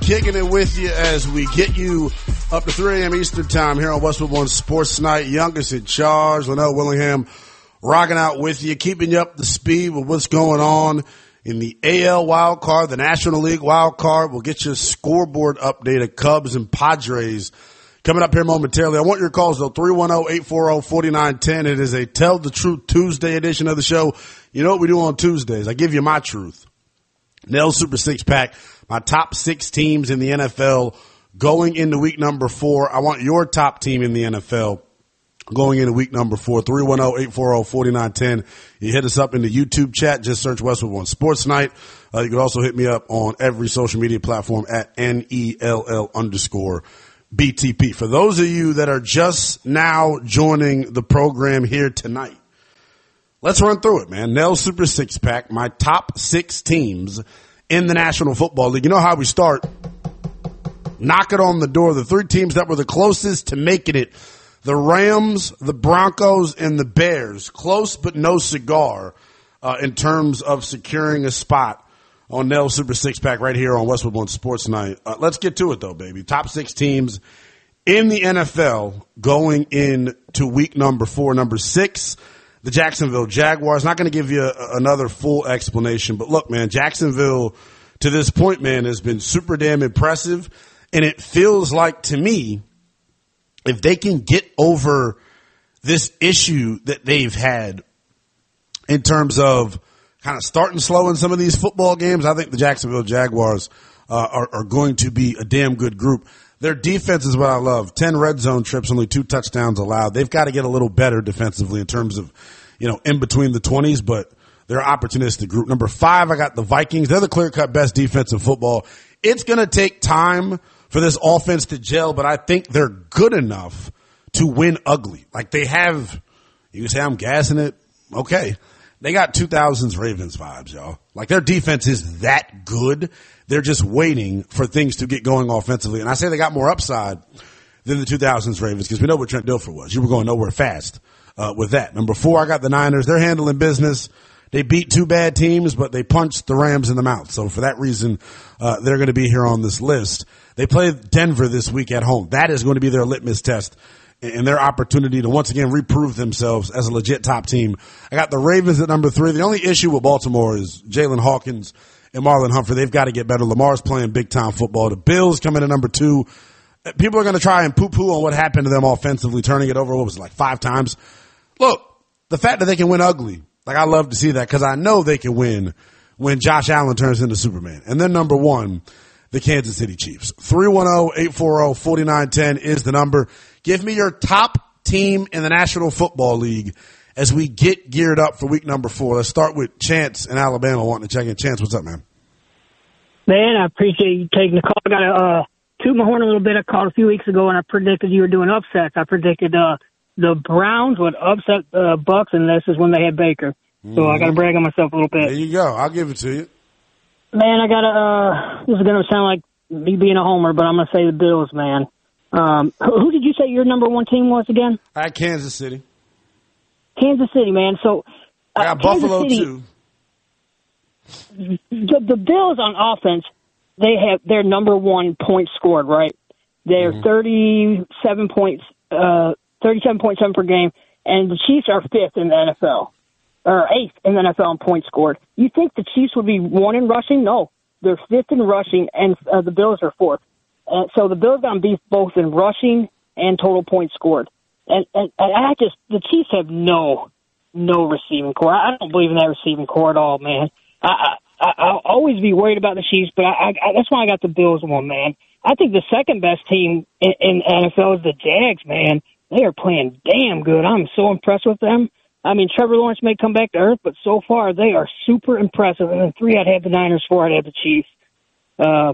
kicking it with you as we get you up to 3 a.m. Eastern time here on Westwood One Sports Night. Youngest in charge, Linnell Willingham, rocking out with you, keeping you up to speed with what's going on in the AL wild card, the National League wild card. We'll get you a scoreboard update of Cubs and Padres coming up here momentarily. I want your calls, though, 310-840-4910. It is a Tell the Truth Tuesday edition of the show. You know what we do on Tuesdays? I give you my truth. Nell's Super Six Pack, my top 6 teams in the NFL going into week number 4. I want your top team in the NFL going into week number 4. 310-840-4910. You hit us up in the YouTube chat. Just search Westwood One Sports Night. You can also hit me up on every social media platform at NELL_BTP. For those of you that are just now joining the program here tonight, let's run through it, man. Nell's Super Six Pack, my top 6 teams in the National Football League. You know how we start? Knock it on the door. The 3 teams that were the closest to making it: the Rams, the Broncos, and the Bears. Close but no cigar in terms of securing a spot on Nell's Super Six Pack right here on Westwood One Sports Night. Let's get to it, though, baby. Top 6 teams in the NFL going into week number 4. Number 6, the Jacksonville Jaguars. Not going to give you another full explanation, but look, man, Jacksonville to this point, man, has been super damn impressive, and it feels like to me, if they can get over this issue that they've had in terms of kind of starting slow in some of these football games, I think the Jacksonville Jaguars are going to be a damn good group. Their defense is what I love. 10 red zone trips, only 2 touchdowns allowed. They've got to get a little better defensively in terms of, in between the 20s, but they're an opportunistic group. Number 5, I got the Vikings. They're the clear-cut best defense in football. It's going to take time for this offense to gel, but I think they're good enough to win ugly. Like they have, you can say I'm gassing it. Okay. They got 2000s Ravens vibes, y'all. Like their defense is that good. They're just waiting for things to get going offensively. And I say they got more upside than the 2000s Ravens because we know what Trent Dilfer was. You were going nowhere fast with that. Number 4, I got the Niners. They're handling business. They beat 2 bad teams, but they punched the Rams in the mouth. So for that reason, they're going to be here on this list. They play Denver this week at home. That is going to be their litmus test and their opportunity to once again reprove themselves as a legit top team. I got the Ravens at number 3. The only issue with Baltimore is Jalen Hawkins and Marlon Humphrey. They've got to get better. Lamar's playing big-time football. The Bills come in at number 2. People are going to try and poo-poo on what happened to them offensively, turning it over, 5 times? Look, the fact that they can win ugly, like I love to see that because I know they can win when Josh Allen turns into Superman. And then number 1, the Kansas City Chiefs. 310-840-4910 is the number. Give me your top team in the National Football League as we get geared up for week number 4. Let's start with Chance in Alabama wanting to check in. Chance, what's up, man? Man, I appreciate you taking the call. I got to toot my horn a little bit. I called a few weeks ago, and I predicted you were doing upsets. I predicted the Browns would upset Bucks, and this is when they had Baker. So I got to brag on myself a little bit. There you go. I'll give it to you. Man, I got to this is going to sound like me being a homer, but I'm going to say the Bills, man. Who did you say your number 1 team was again? Kansas City. Kansas City, man. So I got Buffalo, too. The Bills on offense, they have their number 1 point scored, right? They're 37.7 per game, and the Chiefs are 5th in the NFL, or 8th in the NFL in points scored. You think the Chiefs would be 1 in rushing? No. They're 5th in rushing, and the Bills are 4th. So the Bills got to beat both in rushing and total points scored. And the Chiefs have no receiving core. I don't believe in that receiving core at all, man. I'll always be worried about the Chiefs, but that's why I got the Bills 1, man. I think the second best team in NFL is the Jags, man. They are playing damn good. I'm so impressed with them. I mean, Trevor Lawrence may come back to earth, but so far they are super impressive. And then 3, I'd have the Niners. 4, I'd have the Chiefs.